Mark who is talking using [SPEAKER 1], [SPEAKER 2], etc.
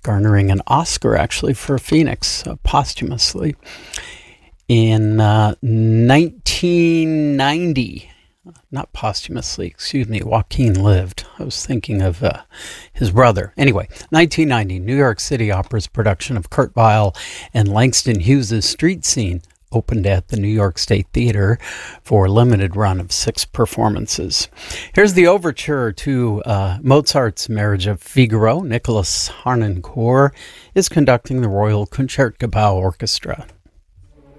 [SPEAKER 1] garnering an Oscar, actually, for Phoenix, posthumously. In 1990, not posthumously, excuse me, Joaquin lived. I was thinking of his brother. Anyway, 1990, New York City Opera's production of Kurt Weill and Langston Hughes' Street Scene opened at the New York State Theater for a limited run of 6 performances. Here's the overture to Mozart's Marriage of Figaro. Nicholas Harnoncourt is conducting the Royal Concertgebouw Orchestra.